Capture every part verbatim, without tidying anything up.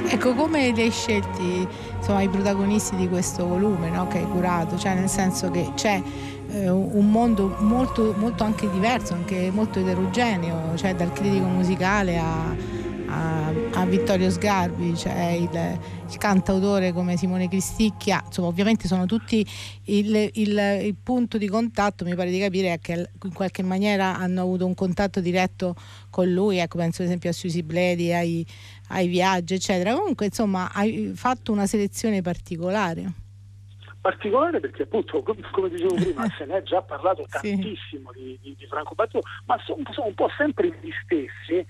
Ecco, come li hai scelti, insomma, i protagonisti di questo volume, no, che hai curato? Cioè, nel senso che c'è eh, un mondo molto, molto anche diverso, anche molto eterogeneo, cioè dal critico musicale a, a, a Vittorio Sgarbi, cioè il, il cantautore come Simone Cristicchia, insomma, ovviamente sono tutti il, il, il punto di contatto, mi pare di capire, è che in qualche maniera hanno avuto un contatto diretto con lui, ecco, penso ad esempio a Susi Bledi, ai ai viaggi eccetera. Comunque insomma hai fatto una selezione particolare. Particolare perché appunto, come dicevo prima, se ne è già parlato Sì. tantissimo di, di, di Franco Battiato, ma sono, sono un po' sempre gli stessi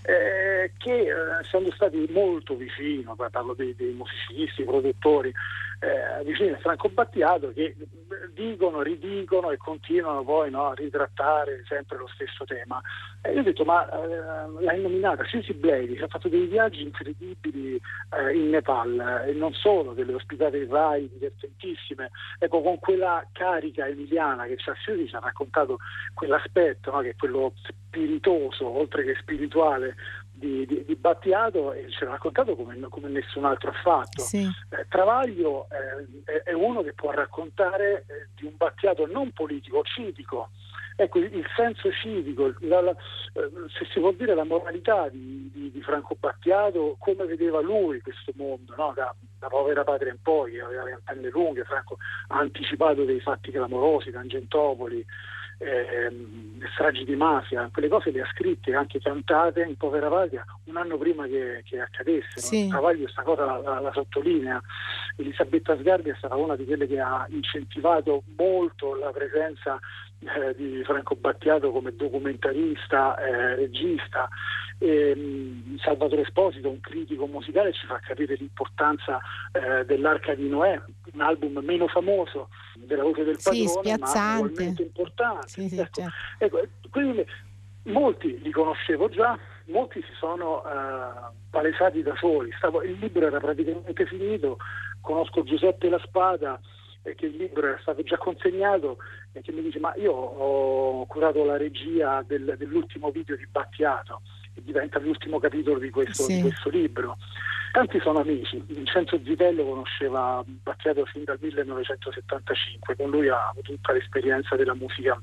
eh, che eh, essendo stati molto vicino, parlo dei, dei musicisti, produttori, eh, vicini a Franco Battiato, che dicono, ridicono e continuano poi, no, a ritrattare sempre lo stesso tema. E io ho detto, ma eh, l'hai nominata Susi Bledi, ha fatto dei viaggi incredibili eh, in Nepal, e non solo, delle ospitate in Rai divertentissime. Ecco, con quella carica emiliana che c'ha Susi, ci ha raccontato quell'aspetto, no, che è quello spiritoso, oltre che spirituale, di, di, di Battiato, e ci ha raccontato come, come nessun altro ha fatto. Sì. Eh, Travaglio eh, è uno che può raccontare eh, di un Battiato non politico, civico. Ecco, il senso civico, la, la, se si può dire la moralità di, di, di Franco Battiato, come vedeva lui questo mondo, no? da, da povera patria in poi, aveva le antenne lunghe. Franco ha anticipato dei fatti clamorosi, Tangentopoli, eh, stragi di mafia, quelle cose le ha scritte, anche cantate in povera patria un anno prima che, che accadessero. Sì. Travaglio sta cosa la, la, la sottolinea. Elisabetta Sgarbi è stata una di quelle che ha incentivato molto la presenza eh, di Franco Battiato come documentarista, eh, regista. E, mh, Salvatore Esposito, un critico musicale, ci fa capire l'importanza eh, dell'Arca di Noè, un album meno famoso della voce del Sì, padrone, ma spiazzante. ugualmente importante. Sì, sì, ecco, certo. ecco, quindi molti li conoscevo già, molti si sono uh, palesati da soli. Stavo, il libro era praticamente finito, conosco Giuseppe La Spada, eh, che il libro era stato già consegnato, e che mi dice, ma io ho curato la regia del, dell'ultimo video di Battiato, e diventa l'ultimo capitolo di questo, Sì. di questo libro. Tanti sono amici. Vincenzo Zitello conosceva Battiato fin dal millenovecentosettantacinque, con lui ha avuto tutta l'esperienza della musica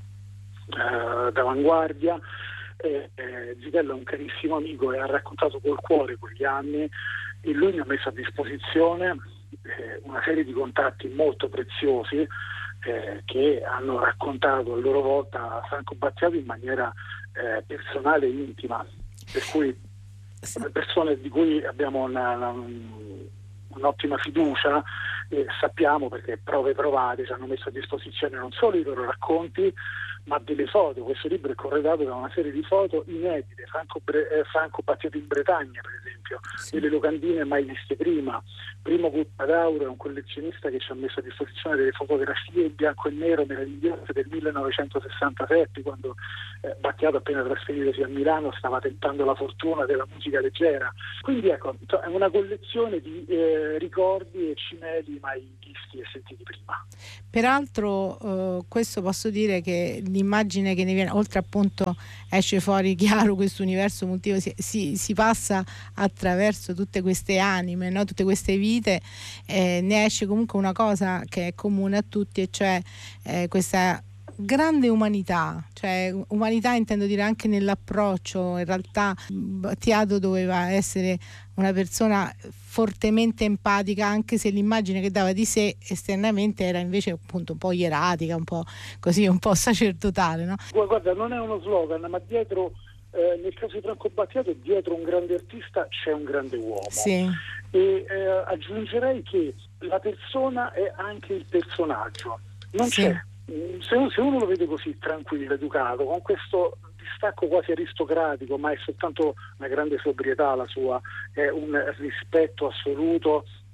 eh, d'avanguardia. Eh, eh, Zitello è un carissimo amico e ha raccontato col cuore quegli anni, e lui mi ha messo a disposizione eh, una serie di contatti molto preziosi eh, che hanno raccontato a loro volta Franco Battiato in maniera eh, personale e intima, per cui persone di cui abbiamo una, una, un'ottima fiducia, eh, sappiamo, perché prove provate ci hanno messo a disposizione non solo i loro racconti, ma delle foto. Questo libro è corredato da una serie di foto inedite. Franco, Bre- eh, Franco Battiato in Bretagna, per esempio, Sì. delle locandine mai viste prima. Primo Buttadauro è un collezionista che ci ha messo a disposizione delle fotografie in bianco e nero meravigliose del millenovecentosessantasette, quando eh, Battiato, appena trasferitosi a Milano, stava tentando la fortuna della musica leggera. Quindi ecco, è una collezione di eh, ricordi e cimeli mai visti e sentiti prima. Peraltro eh, questo posso dire che l'immagine che ne viene, oltre appunto esce fuori chiaro questo universo multiplo, si, si, si passa attraverso tutte queste anime, no? Tutte queste vite, eh, ne esce comunque una cosa che è comune a tutti, e cioè eh, questa grande umanità, cioè umanità intendo dire anche nell'approccio. In realtà Battiato doveva essere una persona fortemente empatica, anche se l'immagine che dava di sé esternamente era invece appunto un po' ieratica, un po' così, un po' sacerdotale, no? Guarda, non è uno slogan, ma dietro, eh, nel caso di Franco Battiato, dietro un grande artista c'è un grande uomo. Sì. E eh, aggiungerei che la persona è anche il personaggio, non Sì. c'è. Se, se uno lo vede così tranquillo, educato, con questo distacco quasi aristocratico, ma è soltanto una grande sobrietà la sua, è un rispetto assoluto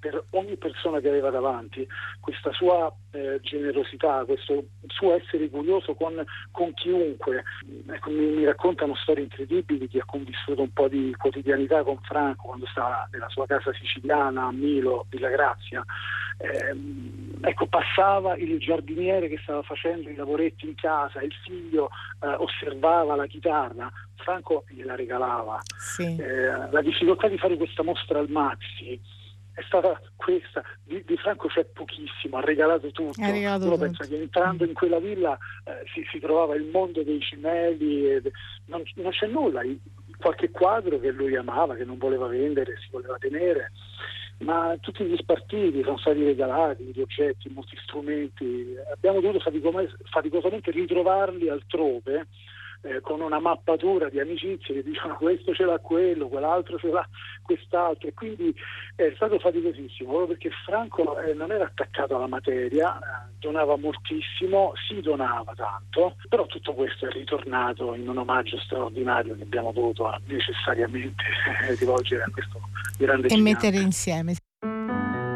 per ogni persona che aveva davanti, questa sua eh, generosità, questo suo essere curioso con, con chiunque. Ecco, mi, mi raccontano storie incredibili di ha convissuto un po' di quotidianità con Franco quando stava nella sua casa siciliana a Milo, Villa Grazia. Eh, ecco, passava il giardiniere che stava facendo i lavoretti in casa, il figlio eh, osservava la chitarra, Franco gliela regalava. Sì. Eh, la difficoltà di fare questa mostra al Maxi è stata questa: di, di Franco c'è pochissimo, ha regalato tutto. Ha regalato Uno tutto. pensa che entrando in quella villa eh, si, si trovava il mondo dei cimeli, e non, non c'è nulla, qualche quadro che lui amava, che non voleva vendere, si voleva tenere, ma tutti gli spartiti sono stati regalati, gli oggetti, molti strumenti, abbiamo dovuto faticosamente ritrovarli altrove, eh, con una mappatura di amicizie che dicevano questo ce l'ha quello, quell'altro ce l'ha quest'altro, e quindi è stato faticosissimo, proprio perché Franco eh, non era attaccato alla materia, eh, donava moltissimo, si donava tanto, però tutto questo è ritornato in un omaggio straordinario che abbiamo dovuto necessariamente rivolgere a questo grande e gigante. mettere insieme.